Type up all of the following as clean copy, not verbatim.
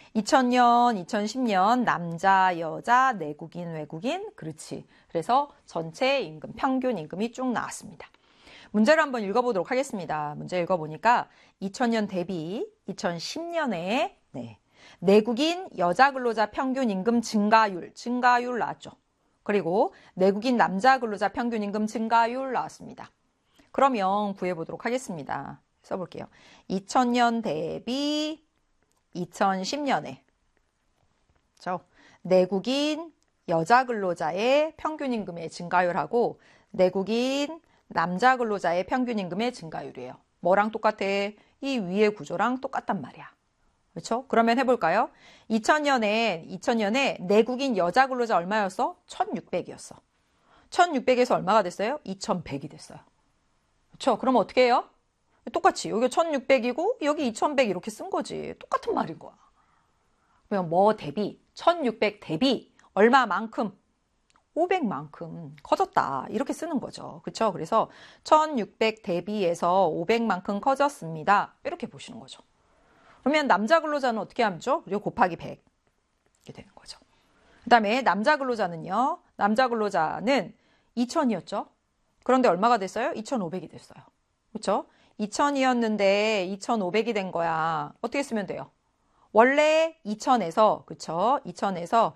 2000년, 2010년 남자, 여자, 내국인, 외국인. 그렇지. 그래서 전체 임금, 평균 임금이 쭉 나왔습니다. 문제를 한번 읽어보도록 하겠습니다. 문제 읽어보니까 2000년 대비 2010년에 내국인 여자 근로자 평균 임금 증가율 나왔죠. 그리고 내국인 남자 근로자 평균 임금 증가율 나왔습니다. 그러면 구해보도록 하겠습니다. 써볼게요. 2000년 대비 2010년에 내국인 여자 근로자의 평균 임금의 증가율하고 내국인 남자 근로자의 평균 임금의 증가율이에요. 뭐랑 똑같아? 이 위의 구조랑 똑같단 말이야. 그렇죠? 그러면 해볼까요? 2000년에 내국인 여자 근로자 얼마였어? 1600이었어. 1600에서 얼마가 됐어요? 2100이 됐어요. 그렇죠? 그럼 어떻게 해요? 똑같이 여기 1600이고 여기 2100 이렇게 쓴 거지. 똑같은 말인 거야. 그러면 뭐 대비 1600 대비 얼마만큼? 500만큼 커졌다. 이렇게 쓰는 거죠. 그렇죠? 그래서 1600 대비해서 500만큼 커졌습니다. 이렇게 보시는 거죠. 그러면 남자 근로자는 어떻게 하죠? 그리고 곱하기 100 이렇게 되는 거죠. 그 다음에 남자 근로자는요. 남자 근로자는 2000이었죠. 그런데 얼마가 됐어요? 2500이 됐어요. 그렇죠? 2000이었는데 2500이 된 거야. 어떻게 쓰면 돼요? 원래 2000에서 그렇죠? 2000에서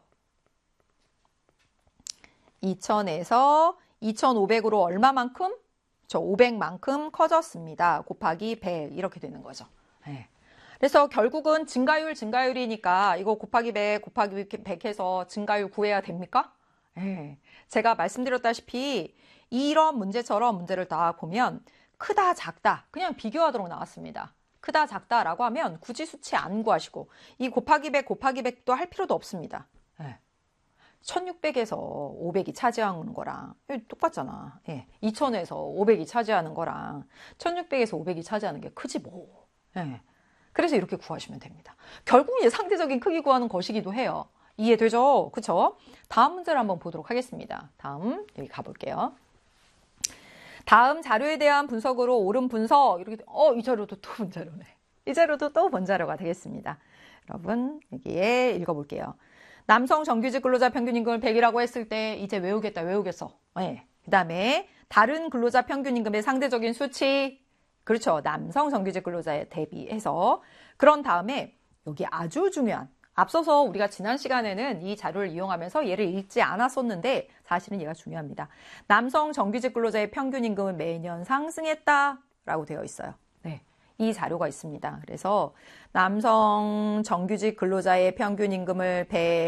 2500으로 얼마만큼? 500만큼 커졌습니다. 곱하기 100 이렇게 되는 거죠. 네. 그래서 결국은 증가율이니까 이거 곱하기 100 곱하기 100 해서 증가율 구해야 됩니까? 네. 제가 말씀드렸다시피 이런 문제처럼 문제를 다 보면 크다 작다 그냥 비교하도록 나왔습니다. 크다 작다라고 하면 굳이 수치 안 구하시고 이 곱하기 100 곱하기 100도 할 필요도 없습니다. 네. 1600에서 500이 차지하는 거랑 똑같잖아. 예. 2000에서 500이 차지하는 거랑 1600에서 500이 차지하는 게 크지 뭐. 예. 그래서 이렇게 구하시면 됩니다. 결국 이제 상대적인 크기 구하는 것이기도 해요. 이해되죠? 그쵸? 다음 문제를 한번 보도록 하겠습니다. 다음 여기 가볼게요. 다음 자료에 대한 분석으로 옳은 분석 이렇게 이 자료도 또 문자료네. 이 자료도 또 문자료가 되겠습니다. 여러분 여기에 읽어볼게요. 남성 정규직 근로자 평균 임금을 100이라고 했을 때 이제 외우겠어. 네. 그 다음에 다른 근로자 평균 임금의 상대적인 수치 그렇죠. 남성 정규직 근로자에 대비해서 그런 다음에 여기 아주 중요한 앞서서 우리가 지난 시간에는 이 자료를 이용하면서 얘를 읽지 않았었는데 사실은 얘가 중요합니다. 남성 정규직 근로자의 평균 임금은 매년 상승했다라고 되어 있어요. 네. 이 자료가 있습니다. 그래서 남성 정규직 근로자의 평균 임금을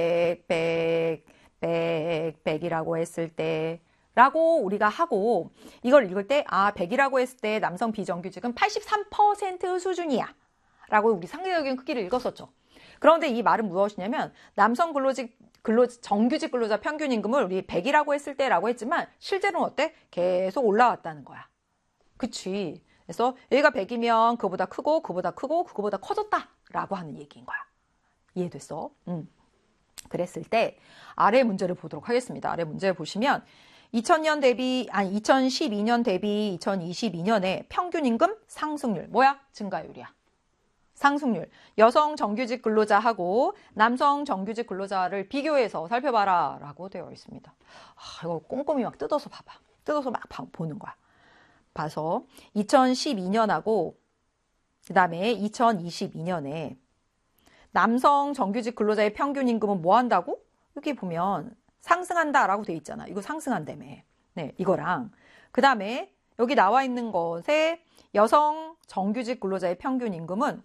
100이라고 했을 때 라고 우리가 하고 이걸 읽을 때 100이라고 했을 때 남성 비정규직은 83% 수준이야 라고 우리 상대적인 크기를 읽었었죠. 그런데 이 말은 무엇이냐면 남성 정규직 근로자 평균 임금을 우리 100이라고 했을 때라고 했지만 실제로는 어때? 계속 올라왔다는 거야. 그치? 그래서 여기가 100이면 그보다 크고 그보다 크고 그거보다 커졌다라고 하는 얘기인 거야. 이해됐어? 그랬을 때 아래 문제를 보도록 하겠습니다. 아래 문제를 보시면 2012년 대비 2022년에 평균 임금 상승률 뭐야? 증가율이야. 상승률. 여성 정규직 근로자하고 남성 정규직 근로자를 비교해서 살펴봐라 라고 되어 있습니다. 이거 꼼꼼히 막 뜯어서 봐봐. 뜯어서 막 보는 거야. 봐서 2012년하고 그 다음에 2022년에 남성 정규직 근로자의 평균 임금은 뭐 한다고? 여기 보면 상승한다라고 돼 있잖아. 이거 상승한다며. 네, 이거랑 그 다음에 여기 나와 있는 것에 여성 정규직 근로자의 평균 임금은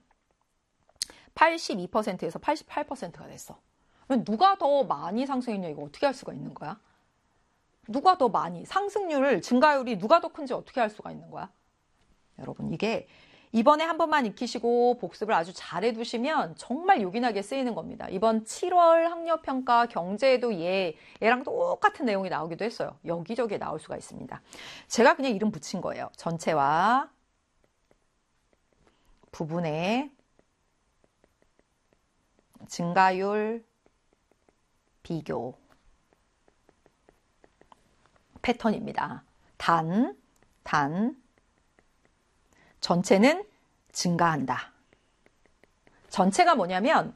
82%에서 88%가 됐어. 그럼 누가 더 많이 상승했냐 이거 어떻게 할 수가 있는 거야? 누가 더 많이 상승률 증가율이 누가 더 큰지 어떻게 할 수가 있는 거야? 여러분 이게 이번에 한 번만 익히시고 복습을 아주 잘해 두시면 정말 요긴하게 쓰이는 겁니다. 이번 7월 학력평가 경제에도 얘랑 똑같은 내용이 나오기도 했어요. 여기저기에 나올 수가 있습니다. 제가 그냥 이름 붙인 거예요. 전체와 부분의 증가율 비교 패턴입니다. 단 전체는 증가한다. 전체가 뭐냐면